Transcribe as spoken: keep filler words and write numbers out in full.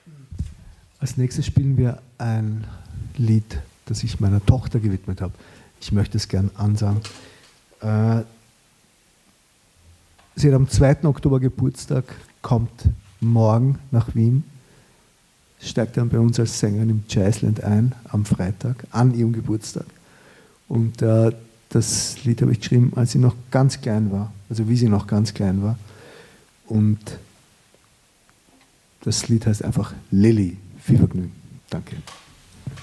Als nächstes spielen wir ein Lied, das ich meiner Tochter gewidmet habe. Ich möchte es gern ansagen. Äh, sie hat am zweiten Oktober Geburtstag, kommt morgen nach Wien, steigt dann bei uns als Sängerin im Jazzland ein am Freitag an ihrem Geburtstag. Und äh, das Lied habe ich geschrieben, als sie noch ganz klein war, also wie sie noch ganz klein war. Und das Lied heißt einfach Lilly. Viel Vergnügen. Danke.